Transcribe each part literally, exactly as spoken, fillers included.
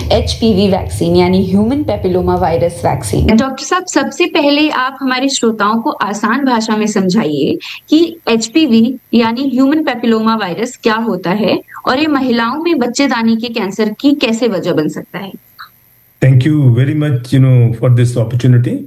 HPV vaccine यानी human papilloma virus vaccine. Doctor साहब, सबसे पहले आप हमारे श्रोताओं को आसान भाषा में समझाइए कि एचपीवी यानी ह्यूमन पेपिलोमा वायरस क्या होता है और ये महिलाओं में बच्चेदानी के कैंसर की कैसे वजह बन सकता है। Thank you very much you know for this opportunity.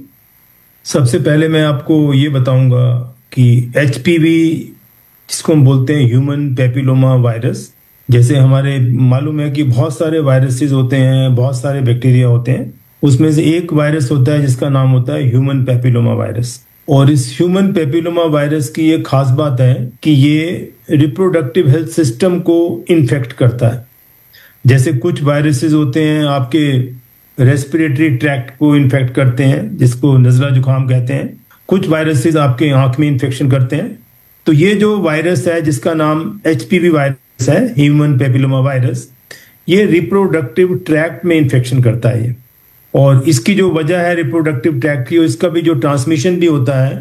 सबसे पहले मैं आपको ये बताऊंगा कि एचपीवी जिसको हम बोलते हैं ह्यूमन पेपिलोमा वायरस, जैसे हमारे मालूम है कि बहुत सारे वायरसेस होते हैं, बहुत सारे बैक्टीरिया होते हैं, उसमें से एक वायरस होता है जिसका नाम होता है ह्यूमन पेपिलोमा वायरस। और इस ह्यूमन पेपिलोमा वायरस की एक खास बात है कि ये रिप्रोडक्टिव हेल्थ सिस्टम को इन्फेक्ट करता है। जैसे कुछ वायरसेस होते हैं आपके रेस्पिरेटरी ट्रैक्ट को इन्फेक्ट करते हैं, जिसको नज़ला जुकाम कहते हैं। कुछ वायरसेस आपके आंख में इन्फेक्शन करते हैं। तो ये जो वायरस है जिसका नाम एचपीवी वायरस है, ह्यूमन पेपिलोमा वायरस, ये रिप्रोडक्टिव ट्रैक्ट में इन्फेक्शन करता है ये। और इसकी जो वजह है रिप्रोडक्टिव ट्रैक्ट की, इसका भी जो ट्रांसमिशन भी होता है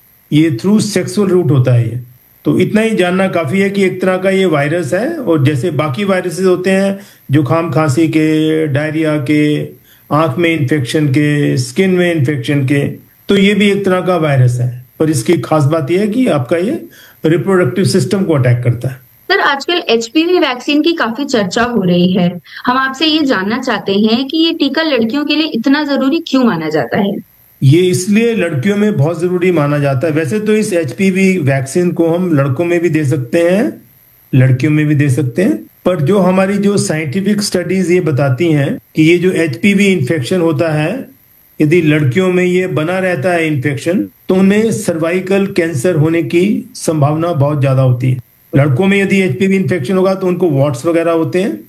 ये थ्रू सेक्सुअल रूट होता है ये। तो इतना ही जानना काफ़ी है कि एक तरह का ये वायरस है। और जैसे बाकी वायरसेस होते हैं जुकाम खांसी के, डायरिया के, आंख में इन्फेक्शन के, स्किन में इन्फेक्शन के, तो ये भी एक तरह का वायरस है। पर इसकी खास बात यह है कि आपका ये रिप्रोडक्टिव सिस्टम को अटैक करता है। सर, आजकल एचपीवी वैक्सीन की काफी चर्चा हो रही है। हम आपसे ये जानना चाहते हैं कि ये टीका लड़कियों के लिए इतना जरूरी क्यों माना जाता है। ये इसलिए लड़कियों में बहुत जरूरी माना जाता है। वैसे तो इस एचपीवी वैक्सीन को हम लड़कों में भी दे सकते हैं, लड़कियों में भी दे सकते हैं, पर जो हमारी जो साइंटिफिक स्टडीज ये बताती हैं कि ये जो एचपीवी इन्फेक्शन होता है, यदि लड़कियों में ये बना रहता है इन्फेक्शन, तो उनमें सर्वाइकल कैंसर होने की संभावना बहुत ज्यादा होती है। लड़कों में यदि एचपीवी इन्फेक्शन होगा तो उनको वॉट्स वगैरह होते हैं,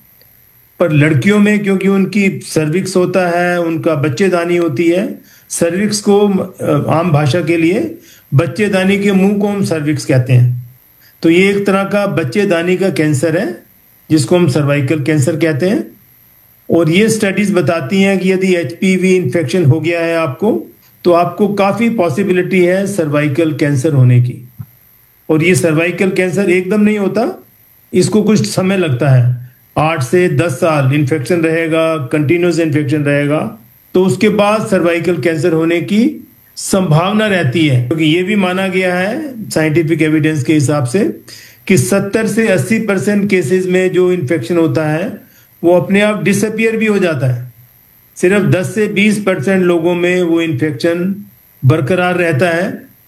पर लड़कियों में क्योंकि उनकी सर्विक्स होता है, उनका बच्चेदानी होती है। सर्विक्स को आम भाषा के लिए बच्चेदानी के मुंह को हम सर्विक्स कहते हैं। तो ये एक तरह का बच्चेदानी का कैंसर है जिसको हम सर्वाइकल कैंसर कहते हैं। और ये स्टडीज बताती हैं कि यदि एचपीवी इन्फेक्शन हो गया है आपको, तो आपको काफी पॉसिबिलिटी है सर्वाइकल कैंसर होने की। और ये सर्वाइकल कैंसर एकदम नहीं होता, इसको कुछ समय लगता है। आठ से दस साल इन्फेक्शन रहेगा, कंटिन्यूस इन्फेक्शन रहेगा, तो उसके बाद सर्वाइकल कैंसर होने की संभावना रहती है। क्योंकि ये भी माना गया है साइंटिफिक एविडेंस के हिसाब से कि सत्तर से अस्सी परसेंट केसेस में जो इन्फेक्शन होता है वो अपने आप डिसअपियर भी हो जाता है। सिर्फ दस से बीस परसेंट लोगों में वो इन्फेक्शन बरकरार रहता है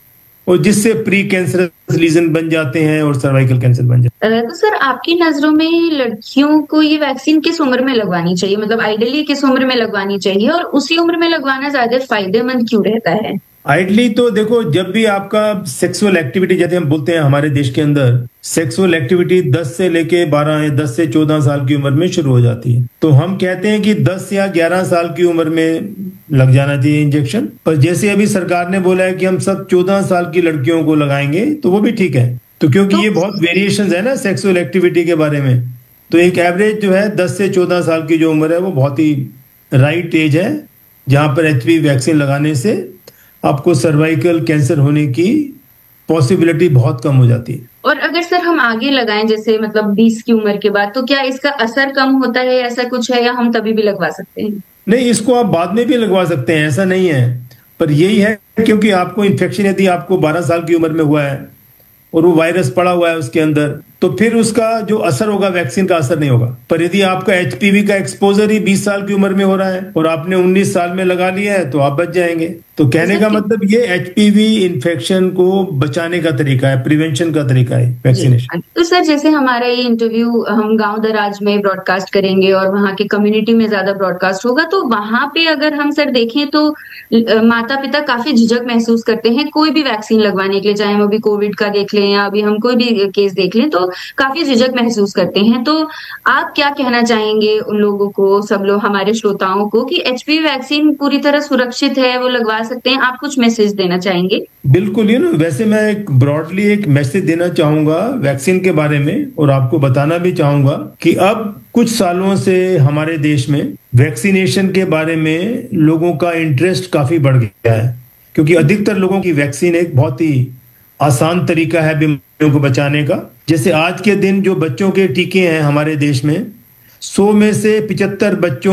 और जिससे प्री कैंसरस लीजन बन जाते हैं और सर्वाइकल कैंसर बन जाते हैं। तो सर, आपकी नजरों में लड़कियों को ये वैक्सीन किस उम्र में लगवानी चाहिए, मतलब आइडियली किस उम्र में लगवानी चाहिए और उसी उम्र में लगवाना ज्यादा फायदेमंद क्यों रहता है। आइडली तो देखो, जब भी आपका सेक्सुअल एक्टिविटी, जैसे हम बोलते हैं हमारे देश के अंदर सेक्सुअल एक्टिविटी दस से लेके बारह या दस से चौदह साल की उम्र में शुरू हो जाती है, तो हम कहते हैं कि दस या ग्यारह साल की उम्र में लग जाना चाहिए इंजेक्शन। पर जैसे अभी सरकार ने बोला है कि हम सब चौदह साल की लड़कियों को लगाएंगे, तो वो भी ठीक है। तो क्योंकि तो, ये बहुत वेरिएशन है ना सेक्सुअल एक्टिविटी के बारे में, तो एक एवरेज जो है दस से चौदह साल की जो उम्र है वो बहुत ही राइट एज है जहां पर एचपीवी वैक्सीन लगाने से आपको सर्वाइकल कैंसर होने की पॉसिबिलिटी बहुत कम हो जाती है। और अगर सर हम आगे लगाएं, जैसे मतलब बीस की उम्र के बाद, तो क्या इसका असर कम होता है, ऐसा कुछ है, या हम तभी भी लगवा सकते हैं। नहीं, इसको आप बाद में भी लगवा सकते हैं, ऐसा नहीं है। पर यही है क्योंकि आपको इन्फेक्शन यदि आपको बारह साल की उम्र में हुआ है और वो वायरस पड़ा हुआ है उसके अंदर, तो फिर उसका जो असर होगा वैक्सीन का असर नहीं होगा। पर यदि आपका एचपीवी का एक्सपोजर ही बीस साल की उम्र में हो रहा है और आपने उन्नीस साल में लगा लिया है, तो आप बच जाएंगे। तो कहने का मतलब ये एचपीवी इन्फेक्शन को बचाने का तरीका है, प्रिवेंशन का तरीका है वैक्सीनेशन। तो सर, जैसे हमारा ये इंटरव्यू हम गांव दराज में ब्रॉडकास्ट करेंगे और वहाँ के कम्युनिटी में ज्यादा ब्रॉडकास्ट होगा, तो वहां पे अगर हम सर देखें तो माता पिता काफी झिझक महसूस करते हैं कोई भी वैक्सीन लगवाने के लिए, चाहे हम अभी कोविड का देख लें या अभी हम कोई भी केस देख लें, तो काफी झिझक महसूस करते हैं। तो आप क्या कहना चाहेंगे उन लोगों को, सब लोग हमारे श्रोताओं को, कि एचपीवी वैक्सीन पूरी तरह सुरक्षित है, वो लगवा सकते हैं। आप कुछ मैसेज देना चाहेंगे। बिल्कुल, ये ना वैसे मैं एक ब्रॉडली एक मैसेज देना चाहूंगा वैक्सीन के बारे में, और आपको बताना भी चाहूंगा कि अब कुछ सालों से हमारे देश में वैक्सीनेशन के बारे में लोगों का इंटरेस्ट काफी बढ़ गया है, क्योंकि अधिकतर लोगों की वैक्सीन एक बहुत ही आसान तरीका है बीमारियों को बचाने का। जैसे आज के दिन जो बच्चों के टीके हैं हमारे देश में, सौ में से पिचहत्तर बच्चों